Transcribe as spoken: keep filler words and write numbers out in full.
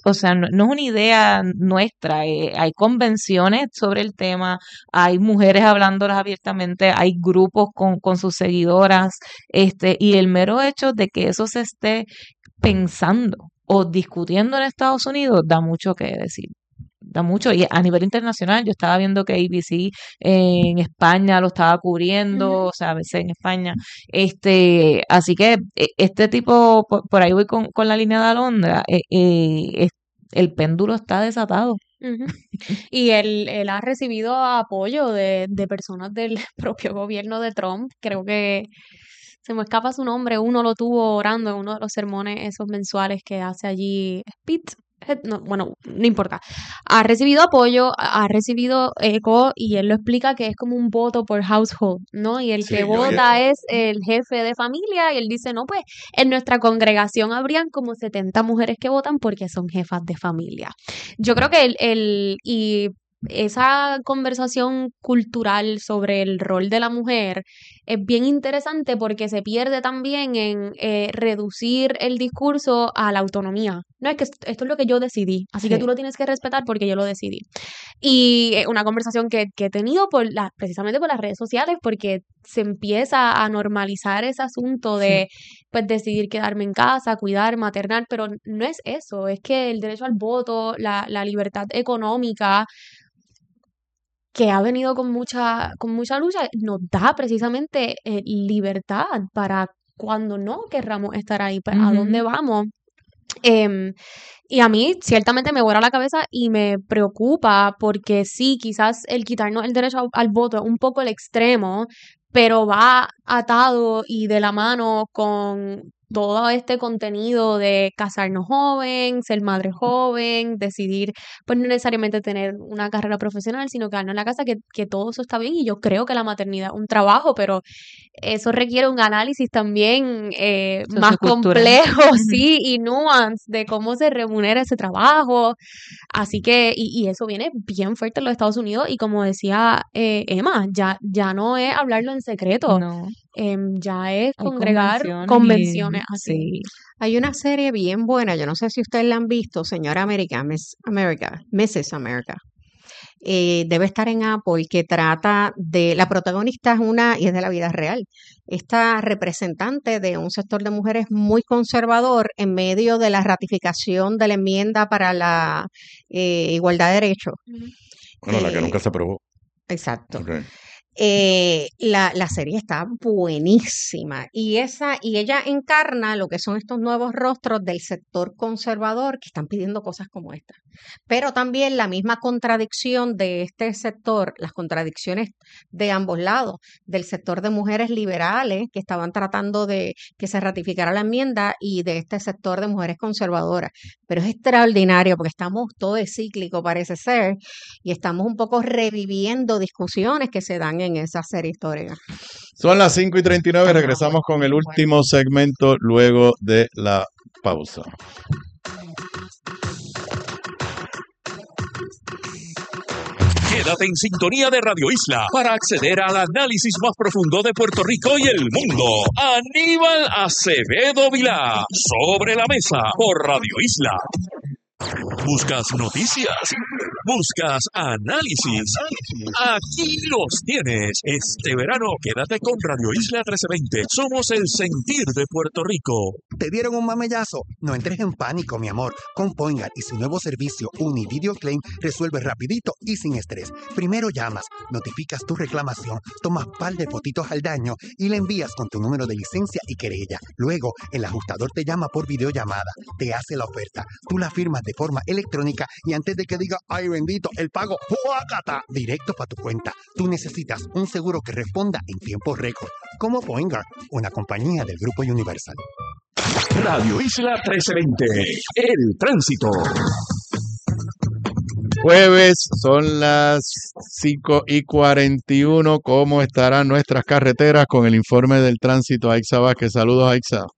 o sea, no, no es una idea nuestra, eh, hay convenciones sobre el tema, hay mujeres hablándolas abiertamente, hay grupos con, con sus seguidoras, este, y el mero hecho de que eso se esté pensando o discutiendo en Estados Unidos da mucho que decir. Da mucho, y a nivel internacional, yo estaba viendo que A B C en España lo estaba cubriendo, Ujú. o sea, a veces en España, este, así que eh, este tipo, por, por ahí voy con, con la línea de Alondra, eh, eh, es- el péndulo está desatado. Ujú. Y él, él ha recibido apoyo de, de personas del propio gobierno de Trump. Creo que se me escapa su nombre. Uno lo tuvo orando en uno de los sermones esos mensuales que hace allí Pete. Head- No, bueno, no importa. Ha recibido apoyo, ha ha recibido eco y él lo explica que es como un voto por household, ¿no? Y el que Sí, yo oí vota es el jefe de familia y él dice, no, pues en nuestra congregación habrían como setenta mujeres que votan porque son jefas de familia. Yo creo que el, el y esa conversación cultural sobre el rol de la mujer es bien interesante porque se pierde también en eh, reducir el discurso a la autonomía. No es que esto, esto es lo que yo decidí, así que Sí. tú lo tienes que respetar porque yo lo decidí. Y eh, una conversación que, que he tenido por la, precisamente por las redes sociales, porque se empieza a normalizar ese asunto Sí. de pues decidir quedarme en casa, cuidar, maternar, pero no es eso, es que el derecho al voto, la, la libertad económica, que ha venido con mucha, con mucha lucha, nos da precisamente eh, libertad para cuando no querramos estar ahí, pues, a dónde Ujú. vamos. Em, y a mí ciertamente me vuela la cabeza y me preocupa porque sí, quizás el quitarnos el derecho al, al voto es un poco el extremo, pero va atado y de la mano con todo este contenido de casarnos joven, ser madre joven, decidir, pues no necesariamente tener una carrera profesional, sino quedarnos en la casa, que, que todo eso está bien y yo creo que la maternidad es un trabajo, pero eso requiere un análisis también eh, más Sociocultural. complejo, Ujú. sí, y nuance de cómo se remunera ese trabajo. Así que, y, y eso viene bien fuerte en los Estados Unidos, y como decía eh, Emma, ya, ya no es hablarlo en secreto, No, em, ya es hay congregar convenciones convenciones y así. sí. Hay una serie bien buena, yo no sé si ustedes la han visto, señora América, Miss America, missus America. Eh, debe estar en Apple, que trata de, la protagonista es una, y es de la vida real, esta representante de un sector de mujeres muy conservador en medio de la ratificación de la enmienda para la eh, igualdad de derechos. Ujú. Bueno, la que Eh, nunca se aprobó. exacto. Ok. Eh, la, la serie está buenísima y esa y ella encarna lo que son estos nuevos rostros del sector conservador que están pidiendo cosas como esta, pero también la misma contradicción de este sector, las contradicciones de ambos lados, del sector de mujeres liberales que estaban tratando de que se ratificara la enmienda y de este sector de mujeres conservadoras. Pero es extraordinario porque estamos todo es cíclico, parece ser, y estamos un poco reviviendo discusiones que se dan en esa serie histórica. Son las cinco y treinta y nueve. Ajá, Regresamos bueno, con el bueno. último segmento luego de la pausa. Quédate en sintonía de Radio Isla para acceder al análisis más profundo de Puerto Rico y el mundo. Aníbal Acevedo Vilá, sobre la mesa por Radio Isla. ¿Buscas noticias? ¿Buscas análisis? Aquí los tienes. Este verano quédate con Radio Isla trece veinte. Somos el sentir de Puerto Rico. ¿Te dieron un mamellazo? No entres en pánico, mi amor. Con Poingat y su nuevo servicio Univideo Claim resuelve rapidito y sin estrés. Primero llamas, notificas tu reclamación, tomas par de fotitos al daño y le envías con tu número de licencia y querella. Luego, el ajustador te llama por videollamada, te hace la oferta, tú la firmas de forma electrónica y antes de que diga, ay bendito, el pago, ¡juácata!, directo para tu cuenta. Tú necesitas un seguro que responda en tiempo récord, como Poingat, una compañía del Grupo Universal. Radio Isla trece veinte. El tránsito. Jueves, son las cinco y cuarenta y uno. ¿Cómo estarán nuestras carreteras? Con el informe del tránsito, Aixa Vázquez. Saludos, Aixa.